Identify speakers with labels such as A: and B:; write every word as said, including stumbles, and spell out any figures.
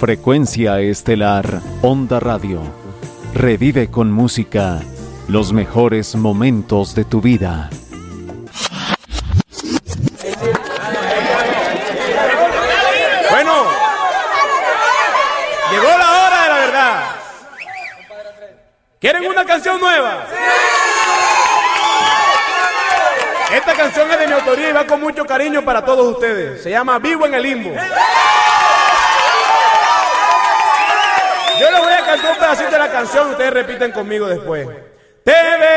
A: Frecuencia estelar, Onda Radio. Revive con música los mejores momentos de tu vida.
B: Bueno, llegó la hora de la verdad. ¿Quieren una canción nueva? Esta canción es de mi autoría y va con mucho cariño para todos ustedes. Se llama Vivo en el Limbo. Yo les voy a cantar un pedacito de la canción y ustedes repiten conmigo después. Te